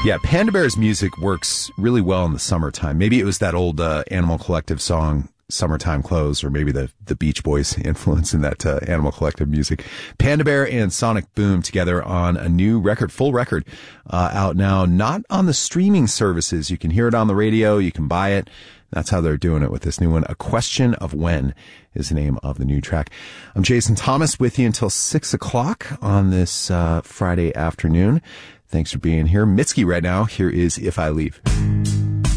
Yeah, Panda Bear's music works really well in the summertime. Maybe it was that old Animal Collective song, Summertime Clothes, or maybe the Beach Boys influence in that Animal Collective music. Panda Bear and Sonic Boom together on a new record, full record, out now, not on the streaming services. You can hear it on the radio, you can buy it. That's how they're doing it with this new one. A Question of When is the name of the new track. I'm Jason Thomas with you until 6 o'clock on this Friday afternoon. Thanks for being here. Mitski right now. Here is If I Leave.